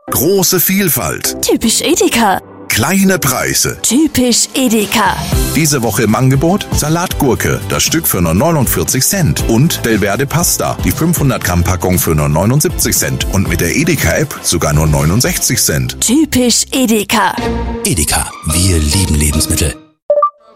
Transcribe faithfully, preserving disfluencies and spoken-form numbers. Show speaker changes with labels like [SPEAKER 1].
[SPEAKER 1] Große Vielfalt.
[SPEAKER 2] Typisch Edeka.
[SPEAKER 1] Kleine Preise.
[SPEAKER 2] Typisch Edeka.
[SPEAKER 1] Diese Woche im Angebot Salatgurke, das Stück für nur neunundvierzig Cent. Und Belverde Pasta, die fünfhundert Gramm Packung für nur neunundsiebzig Cent. Und mit der Edeka-App sogar nur neunundsechzig Cent.
[SPEAKER 2] Typisch Edeka.
[SPEAKER 3] Edeka, wir lieben Lebensmittel.